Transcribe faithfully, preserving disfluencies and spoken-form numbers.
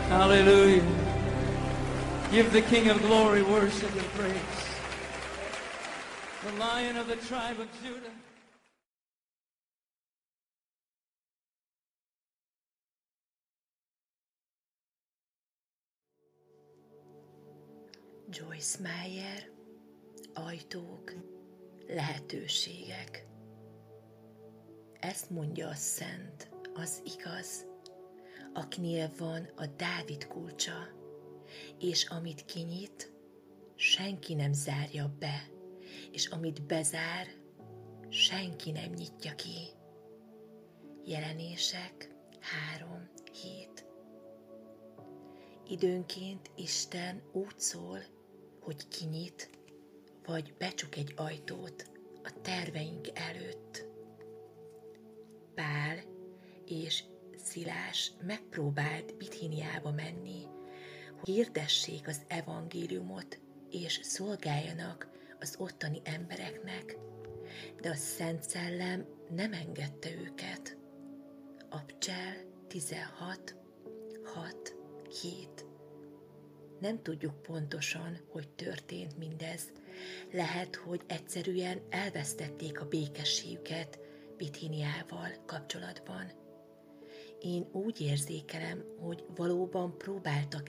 Hallelujah. Give the King of Glory worship and praise. The Lion of the tribe of Judah. Joyce Meyer, ajtók, lehetőségek. Ezt mondja a szent, az igaz, akinél van a Dávid kulcsa, és amit kinyit, senki nem zárja be, és amit bezár, senki nem nyitja ki. Jelenések három hét. Időnként Isten úgy szól, hogy kinyit, vagy becsuk egy ajtót a terveink előtt. Pál és Szilás megpróbált Bithíniába menni, hogy hirdessék az evangéliumot, és szolgáljanak az ottani embereknek, de a Szent Szellem nem engedte őket. Abcsel tizenhat hat hét. Nem tudjuk pontosan, hogy történt mindez. Lehet, hogy egyszerűen elvesztették a békességüket Bithíniával kapcsolatban. Én úgy érzékelem, hogy valóban próbáltak